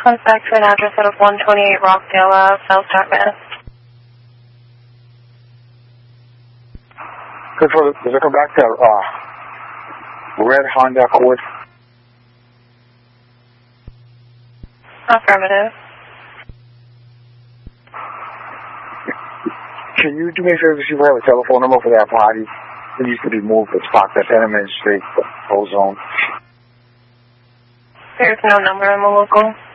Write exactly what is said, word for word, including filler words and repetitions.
Comes back to an address of one twenty-eight Rockdale Ave, South Dartmouth. Control, does it come back to uh, red Honda Accord? Affirmative. Can you do me a favor to see if we have a telephone number for that party? It needs to be moved. It's parked at Tenement Street, Ozone. There's no number in the local.